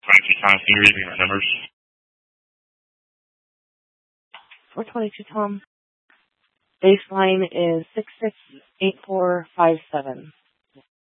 22 Tom, can you read me my numbers? 422 Tom. Baseline is 668457.